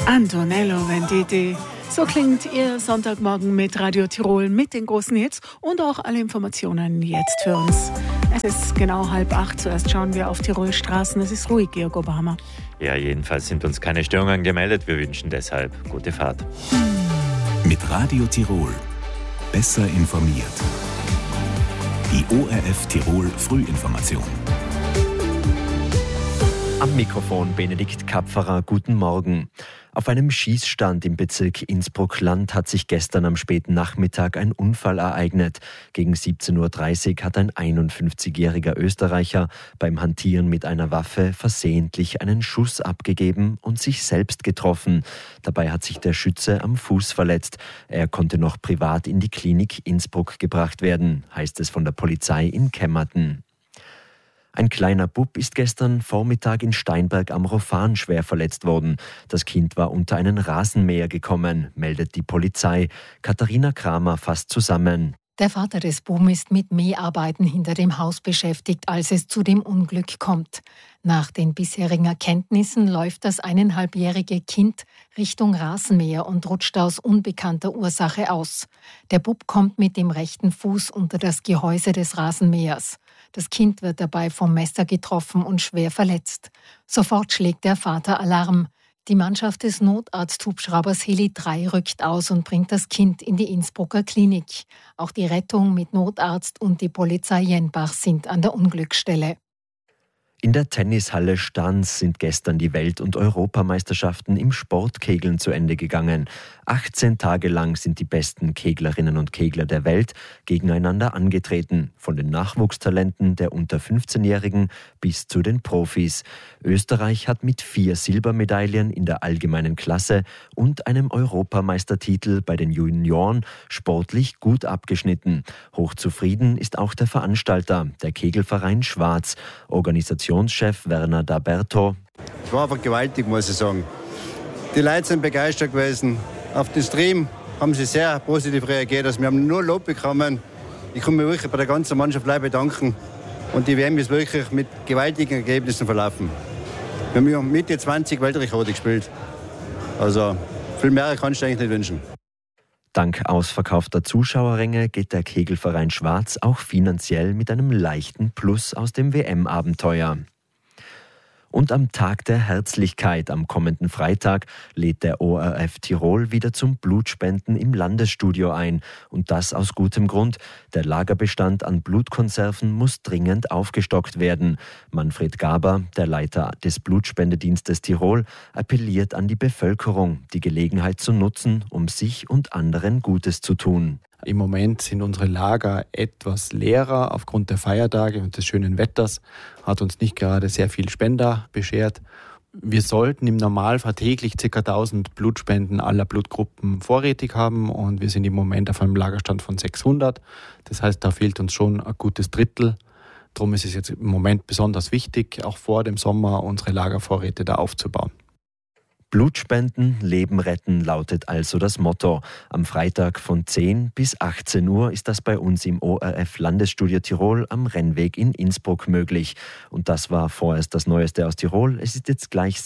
Antonello Venditti. So klingt Ihr Sonntagmorgen mit Radio Tirol mit den großen Hits und auch alle Informationen jetzt für uns. Es ist genau 7:30. Zuerst schauen wir auf Tirols Straßen. Es ist ruhig, Georg Obama. Ja, jedenfalls sind uns keine Störungen gemeldet. Wir wünschen deshalb gute Fahrt. Mit Radio Tirol. Besser informiert. Die ORF Tirol Frühinformation. Am Mikrofon Benedikt Kapferer, guten Morgen. Auf einem Schießstand im Bezirk Innsbruck-Land hat sich gestern am späten Nachmittag ein Unfall ereignet. Gegen 17:30 Uhr hat ein 51-jähriger Österreicher beim Hantieren mit einer Waffe versehentlich einen Schuss abgegeben und sich selbst getroffen. Dabei hat sich der Schütze am Fuß verletzt. Er konnte noch privat in die Klinik Innsbruck gebracht werden, heißt es von der Polizei in Kemmerten. Ein kleiner Bub ist gestern Vormittag in Steinberg am Rofan schwer verletzt worden. Das Kind war unter einen Rasenmäher gekommen, meldet die Polizei. Katharina Kramer fasst zusammen. Der Vater des Buben ist mit Mäharbeiten hinter dem Haus beschäftigt, als es zu dem Unglück kommt. Nach den bisherigen Erkenntnissen läuft das 1,5-jährige Kind Richtung Rasenmäher und rutscht aus unbekannter Ursache aus. Der Bub kommt mit dem rechten Fuß unter das Gehäuse des Rasenmähers. Das Kind wird dabei vom Messer getroffen und schwer verletzt. Sofort schlägt der Vater Alarm. Die Mannschaft des Notarzt-Hubschraubers Heli 3 rückt aus und bringt das Kind in die Innsbrucker Klinik. Auch die Rettung mit Notarzt und die Polizei Jenbach sind an der Unglücksstelle. In der Tennishalle Stans sind gestern die Welt- und Europameisterschaften im Sportkegeln zu Ende gegangen. 18 Tage lang sind die besten Keglerinnen und Kegler der Welt gegeneinander angetreten, von den Nachwuchstalenten der unter 15-Jährigen bis zu den Profis. Österreich hat mit 4 Silbermedaillen in der allgemeinen Klasse und einem Europameistertitel bei den Junioren sportlich gut abgeschnitten. Hochzufrieden ist auch der Veranstalter, der Kegelverein Schwarz. Organisationschef Werner D'Aberto. Es war einfach gewaltig, muss ich sagen. Die Leute sind begeistert gewesen. Auf den Stream haben sie sehr positiv reagiert. Also wir haben nur Lob bekommen. Ich kann mich wirklich bei der ganzen Mannschaft bedanken. Und die WM ist wirklich mit gewaltigen Ergebnissen verlaufen. Wir haben ja Mitte 20 Weltrekorde gespielt. Also viel mehr kannst du eigentlich nicht wünschen. Dank ausverkaufter Zuschauerränge geht der Kegelverein Schwarz auch finanziell mit einem leichten Plus aus dem WM-Abenteuer. Und am Tag der Herzlichkeit am kommenden Freitag lädt der ORF Tirol wieder zum Blutspenden im Landesstudio ein. Und das aus gutem Grund. Der Lagerbestand an Blutkonserven muss dringend aufgestockt werden. Manfred Gaber, der Leiter des Blutspendedienstes Tirol, appelliert an die Bevölkerung, die Gelegenheit zu nutzen, um sich und anderen Gutes zu tun. Im Moment sind unsere Lager etwas leerer aufgrund der Feiertage und des schönen Wetters. Hat uns nicht gerade sehr viel Spender beschert. Wir sollten im Normalfall täglich ca. 1000 Blutspenden aller Blutgruppen vorrätig haben und wir sind im Moment auf einem Lagerstand von 600. Das heißt, da fehlt uns schon ein gutes Drittel. Darum ist es jetzt im Moment besonders wichtig, auch vor dem Sommer unsere Lagervorräte da aufzubauen. Blutspenden, Leben retten lautet also das Motto. Am Freitag von 10 bis 18 Uhr ist das bei uns im ORF Landesstudio Tirol am Rennweg in Innsbruck möglich. Und das war vorerst das Neueste aus Tirol. Es ist jetzt gleich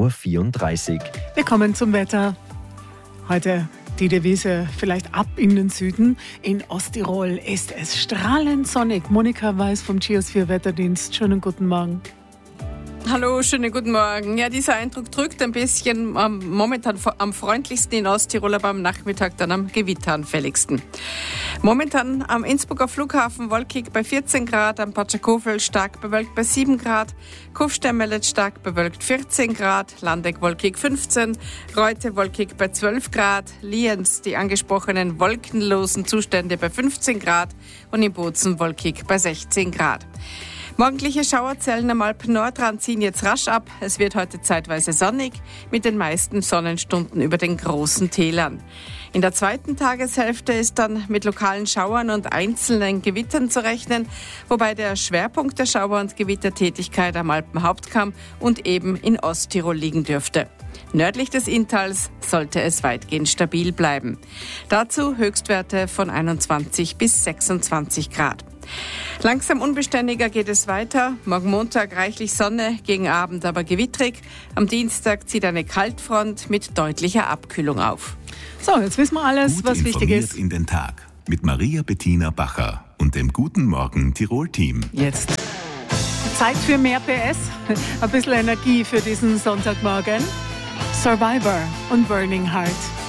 7:34 Uhr. Wir kommen zum Wetter. Heute die Devise vielleicht ab in den Süden. In Osttirol ist es strahlend sonnig. Monika Weiß vom Geosphere-Wetterdienst. Schönen guten Morgen. Hallo, schönen guten Morgen. Ja, dieser Eindruck drückt ein bisschen momentan am freundlichsten in Osttirol, aber am Nachmittag dann am gewitteranfälligsten. Momentan am Innsbrucker Flughafen wolkig bei 14 Grad, am Patschakofel stark bewölkt bei 7 Grad, Kufstein-Mellet stark bewölkt 14 Grad, Landeck wolkig 15, Reute wolkig bei 12 Grad, Lienz die angesprochenen wolkenlosen Zustände bei 15 Grad und in Bozen wolkig bei 16 Grad. Morgendliche Schauerzellen am Alpen-Nordrand ziehen jetzt rasch ab. Es wird heute zeitweise sonnig, mit den meisten Sonnenstunden über den großen Tälern. In der zweiten Tageshälfte ist dann mit lokalen Schauern und einzelnen Gewittern zu rechnen, wobei der Schwerpunkt der Schauer- und Gewittertätigkeit am Alpenhauptkamm und eben in Osttirol liegen dürfte. Nördlich des Inntals sollte es weitgehend stabil bleiben. Dazu Höchstwerte von 21 bis 26 Grad. Langsam unbeständiger geht es weiter. Morgen Montag reichlich Sonne, gegen Abend aber gewittrig. Am Dienstag zieht eine Kaltfront mit deutlicher Abkühlung auf. So, jetzt wissen wir alles, Gut was wichtig ist. in den Tag mit Maria Bettina Bacher und dem Guten Morgen Tirol-Team. Jetzt Zeit für mehr PS, ein bisschen Energie für diesen Sonntagmorgen. Survivor und Burning Heart.